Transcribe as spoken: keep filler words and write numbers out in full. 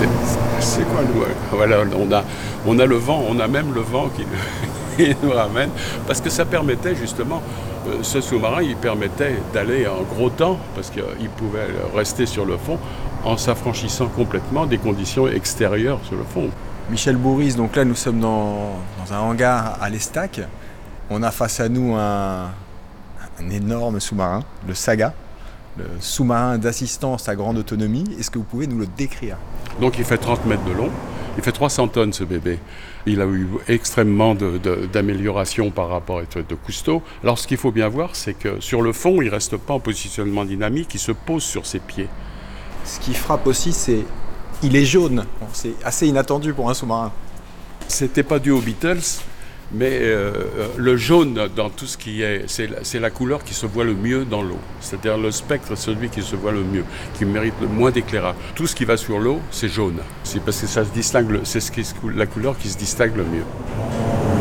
C'est, c'est quoi le... Ouais, voilà, on a, on a le vent, on a même le vent qui, qui nous ramène, parce que ça permettait justement, euh, ce sous-marin, il permettait d'aller en gros temps, parce qu'il pouvait rester sur le fond, en s'affranchissant complètement des conditions extérieures sur le fond. Michel Bourris, donc là nous sommes dans, dans un hangar à l'Estac. On a face à nous un, un énorme sous-marin, le Saga, le sous-marin d'assistance à grande autonomie. Est-ce que vous pouvez nous le décrire ? Donc il fait trente mètres de long, il fait trois cents tonnes ce bébé. Il a eu extrêmement de, de, d'amélioration par rapport à de Cousteau. Alors ce qu'il faut bien voir, c'est que sur le fond, il ne reste pas en positionnement dynamique, il se pose sur ses pieds. Ce qui frappe aussi, c'est il est jaune. Bon, c'est assez inattendu pour un sous-marin. C'était pas dû aux Beatles, mais euh, le jaune dans tout ce qui est, c'est la, c'est la couleur qui se voit le mieux dans l'eau. C'est-à-dire le spectre, celui qui se voit le mieux, qui mérite le moins d'éclairage. Tout ce qui va sur l'eau, c'est jaune. C'est parce que ça se distingue, c'est ce qui, la couleur qui se distingue le mieux.